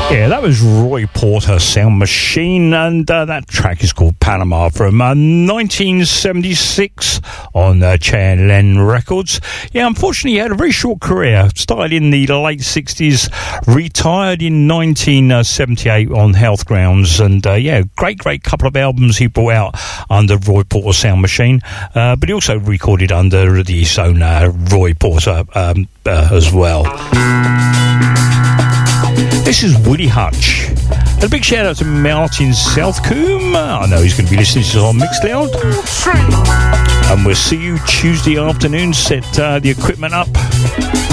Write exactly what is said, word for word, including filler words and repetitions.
Yeah, that was Roy Porter, Sound Machine, and uh, that track is called Panama from uh, nineteen seventy-six on uh, Chan Len Records. Yeah, unfortunately, he had a very short career. Started in the late sixties, retired in nineteen seventy-eight on health grounds, and uh, yeah, great, great couple of albums he brought out under Roy Porter Sound Machine, uh, but he also recorded under the own uh, Roy Porter um, uh, as well. This is Woody Hutch. And a big shout out to Martin Southcombe. I know he's going to be listening to this on Mixcloud. And we'll see you Tuesday afternoon. Set uh, the equipment up.